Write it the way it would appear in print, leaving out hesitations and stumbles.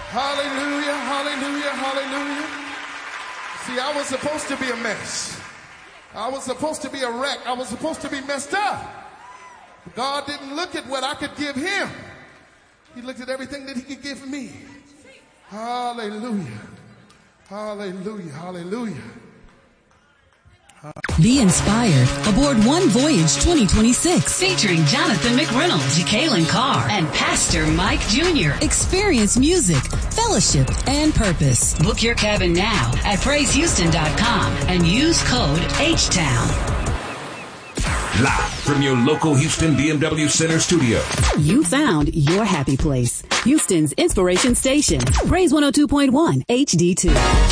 Hallelujah, hallelujah, hallelujah. See, I was supposed to be a mess. I was supposed to be a wreck. I was supposed to be messed up. But God didn't look at what I could give him. He looked at everything that he could give me. Hallelujah. Hallelujah, hallelujah. Be inspired aboard One Voyage 2026. Featuring Jonathan McReynolds, Jacqueline Carr, and Pastor Mike Jr. Experience music, fellowship, and purpose. Book your cabin now at PraiseHouston.com and use code HTOWN. Live from your local Houston BMW Center studio. You found your happy place. Houston's inspiration station. Praise 102.1 HD2.